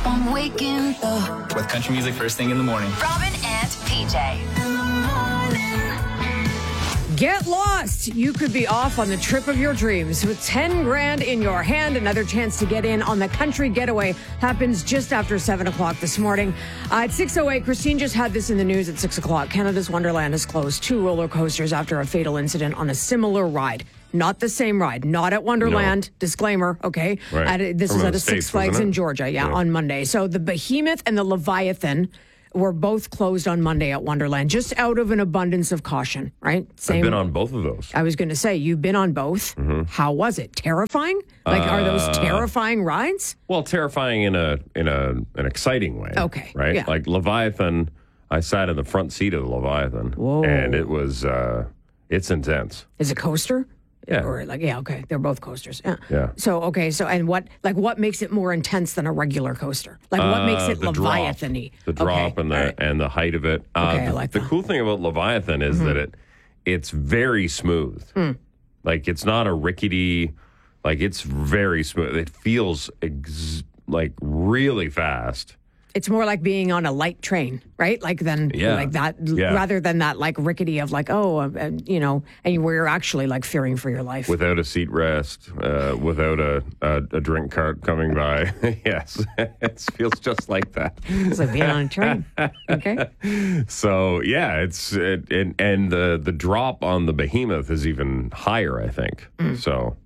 I'm waking up with country music first thing in the morning. Robin and PJ. Get lost. You could be off on the trip of your dreams with 10 grand in your hand. Another chance to get in on the country getaway happens just after 7 o'clock this morning. At 6:08, Christine just had this in the news at 6 o'clock. Canada's Wonderland has closed 2 roller coasters after a fatal incident on a similar ride. Not the same ride. Not at Wonderland. No. Disclaimer, okay? Right. This is at a Six Flags in Georgia, yeah, on Monday. So the Behemoth and the Leviathan were both closed on Monday at Wonderland, just out of an abundance of caution, right? I've been on both of those. I was going to say, you've been on both. Mm-hmm. How was it? Terrifying? Are those terrifying rides? Well, terrifying in an exciting way. Okay. Right? Yeah. Like Leviathan, I sat in the front seat of the Leviathan. Whoa. And it was, it's intense. Is it coaster? Yeah. Or okay. They're both coasters. Yeah. So, and what makes it more intense than a regular coaster? Like, what makes it Leviathan-y? The drop and the height of it. I like the cool thing about Leviathan is that it's very smooth. Like, it's not a rickety, like, it's very smooth. It feels like really fast. It's more like being on a light train, right? Like that, rather than that like rickety of like, and where you're actually like fearing for your life. Without a seat rest, without a drink cart coming by. Yes, it feels just like that. It's like being on a train. Okay. So yeah, and the drop on the Behemoth is even higher, I think. So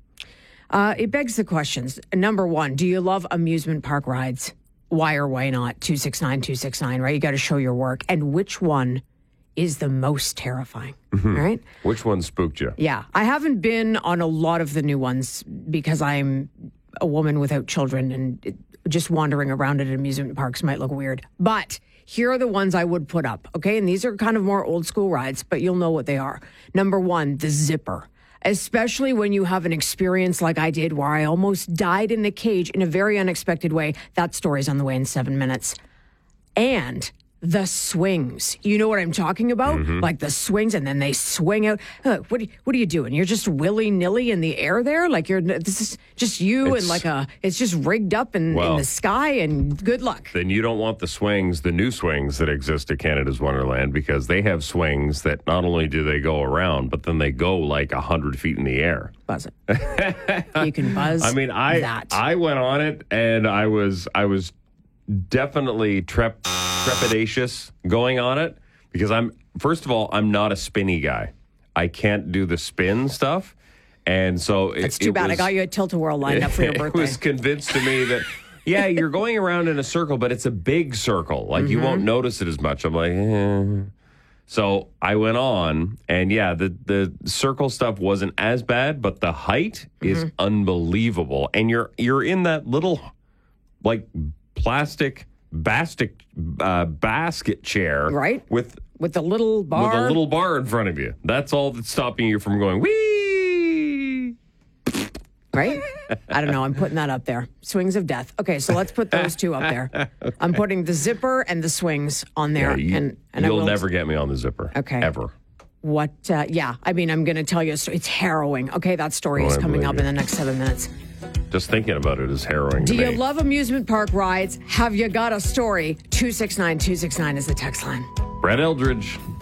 it begs the questions. Number one, do you love amusement park rides? Why or why not? 269-269, right? You got to show your work. And which one is the most terrifying, right? Which one spooked you? Yeah. I haven't been on a lot of the new ones because I'm a woman without children and just wandering around at amusement parks might look weird. But here are the ones I would put up, okay? And these are kind of more old school rides, but you'll know what they are. Number one, the Zipper. Especially when you have an experience like I did where I almost died in the cage in a very unexpected way. That story's on the way in 7 minutes. And the swings. You know what I'm talking about? Like the swings, and then they swing out. What are you doing? You're just willy-nilly in the air there? Like this is just you it's just rigged up in the sky, and good luck. Then you don't want the new swings that exist at Canada's Wonderland, because they have swings that not only do they go around, but then they go like 100 feet in the air. Buzz it. You can buzz. I mean, I went on it, and I was definitely trepidatious going on it, because first of all, I'm not a spinny guy. I can't do the spin stuff. And so it's too bad. I got you a tilt-a-whirl lined up for your birthday. It was convinced to me that, you're going around in a circle, but it's a big circle. Like, you won't notice it as much. I'm like, So I went on, and the circle stuff wasn't as bad, but the height is unbelievable. And you're in that little, like, plastic basket chair, right? With the little bar, with a little bar in front of you. That's all that's stopping you from going whee. Right? I don't know. I'm putting that up there. Swings of death. Okay, so let's put those two up there. Okay. I'm putting the Zipper and the swings on there, and you'll never get me on the Zipper. Okay, ever. What? I mean, I'm going to tell you a story. It's harrowing. Okay, that story is coming up in the next 7 minutes. Just thinking about it is harrowing. Do you love amusement park rides? Have you got a story? 269-269 is the text line. Brett Eldridge,